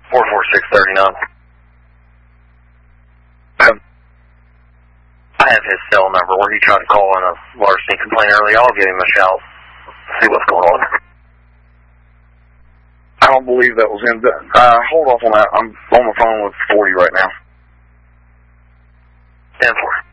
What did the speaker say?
44639. I have his cell number where he tried to call in a larceny complaint earlier. I'll give him a shout. See what's going on. I don't believe that was him. Hold off on that. I'm on the phone with 40 right now. 10-4.